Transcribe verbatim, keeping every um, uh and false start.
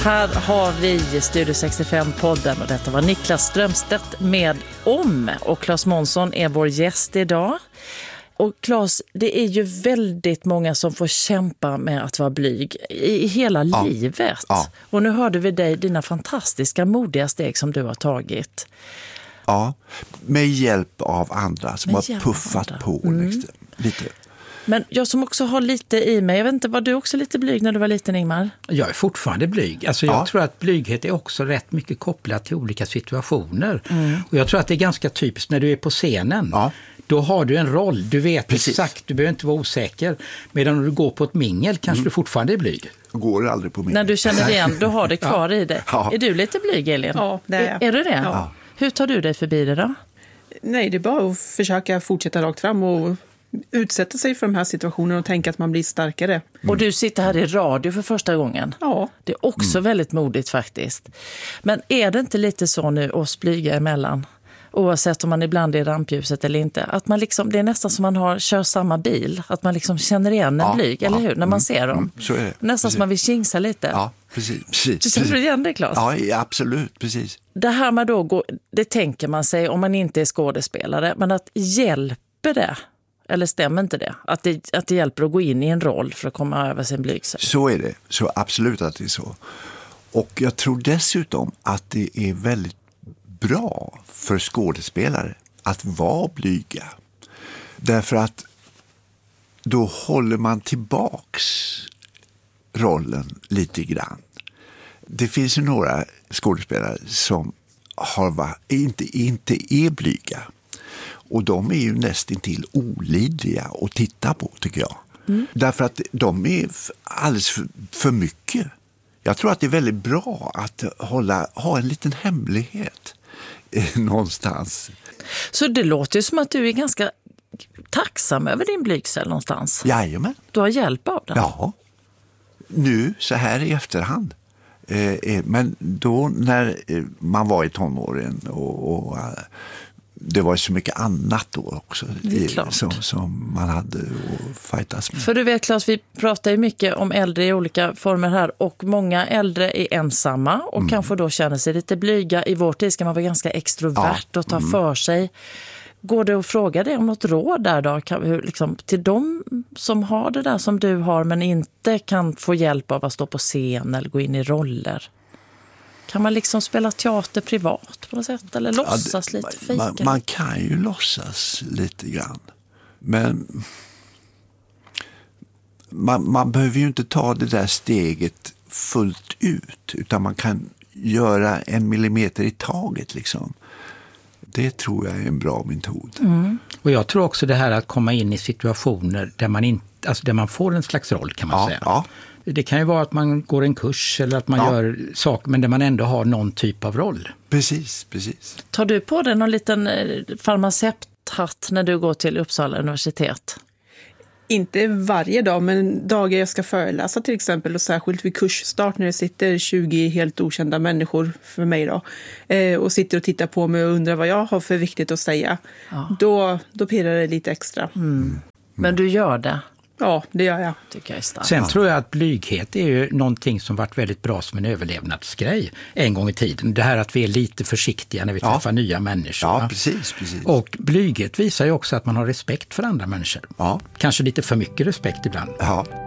Här har vi Studio sextiofem-podden och detta var Niklas Strömstedt med Om. Och Claes Månsson är vår gäst idag. Och Claes, det är ju väldigt många som får kämpa med att vara blyg i hela ja. livet. Ja. Och nu hörde vi dig, dina fantastiska modiga steg som du har tagit. Ja, med hjälp av andra som med har puffat på mm. liksom, lite. Men jag som också har lite i mig, jag vet inte, var du också lite blyg när du var liten, Ingmar? Jag är fortfarande blyg. Alltså jag ja. tror att blyghet är också rätt mycket kopplat till olika situationer. Mm. Och jag tror att det är ganska typiskt när du är på scenen. Ja. Då har du en roll, du vet Precis. exakt, du behöver inte vara osäker. Medan när du går på ett mingel kanske mm. du fortfarande är blyg. Går aldrig på mingel. När du känner igen, du har det kvar ja. i dig. Ja. Är du lite blyg, Elin? Ja, det är jag. Är, är du det? Ja. Hur tar du dig förbi det då? Nej, det är bara att försöka fortsätta rakt fram och utsätta sig för de här situationerna och tänka att man blir starkare. Mm. Och du sitter här i radio för första gången. Ja. Det är också mm. väldigt modigt faktiskt. Men är det inte lite så nu oss blyga emellan? Oavsett om man ibland är i rampljuset eller inte. Att man liksom, det är nästan som man har, kör samma bil. Att man liksom känner igen en ja, blyg, ja, eller hur? När man mm, ser dem. Mm, så är det. Nästan precis. som man vill kingsa lite. Ja, precis. precis du känner precis. igen det, Claes? Ja, absolut. Precis. Det här med då, gå, det tänker man sig om man inte är skådespelare. Men att hjälper det? Eller stämmer inte det? Att, det? att det hjälper att gå in i en roll för att komma över sin blygsel? Så är det. Så absolut att det är så. Och jag tror dessutom att det är väldigt bra för skådespelare att vara blyga. Därför att då håller man tillbaks rollen lite grann. Det finns ju några skådespelare som har va, inte, inte är blyga. Och de är ju nästintill olidliga att titta på, tycker jag. Mm. Därför att de är alldeles för, för mycket. Jag tror att det är väldigt bra att hålla, ha en liten hemlighet någonstans. Så det låter ju som att du är ganska tacksam över din blygsel någonstans. Jajamän. Du har hjälp av den. Ja. Nu, så här i efterhand. Eh, men då när man var i tonåren och, och det var så mycket annat då också i, som, som man hade att fightas med. För du vet, Claes, vi pratar ju mycket om äldre i olika former här och många äldre är ensamma och mm. kanske då känner sig lite blyga. I vår tid ska man vara ganska extrovert ja. och ta mm. för sig. Går det att fråga dig om något råd där då? Kan, hur, liksom, till de som har det där som du har men inte kan få hjälp av att stå på scen eller gå in i roller? Kan man liksom spela teater privat på något sätt? Eller låtsas ja, det, lite fejka? Man, man kan ju låtsas lite grann. Men man, man behöver ju inte ta det där steget fullt ut. Utan man kan göra en millimeter i taget liksom. Det tror jag är en bra metod. Mm. Och jag tror också det här att komma in i situationer där man, inte, alltså där man får en slags roll, kan man ja, säga. Ja. Det kan ju vara att man går en kurs eller att man ja. gör saker men där man ändå har någon typ av roll. Precis, precis. Tar du på dig någon liten farmaceuthatt när du går till Uppsala universitet? Inte varje dag, men dagar jag ska föreläsa till exempel och särskilt vid kursstart när det sitter tjugo helt okända människor för mig då eh, och sitter och tittar på mig och undrar vad jag har för viktigt att säga. Ja. Då, då pirrar det lite extra. Mm. Men du gör det? Ja, det gör jag. Tycker jag är starkt. Sen tror jag att blyghet är ju någonting som varit väldigt bra som en överlevnadsgrej en gång i tiden. Det här att vi är lite försiktiga när vi träffar ja. nya människor. Ja, precis, precis. Och blyghet visar ju också att man har respekt för andra människor. Ja. Kanske lite för mycket respekt ibland. Ja.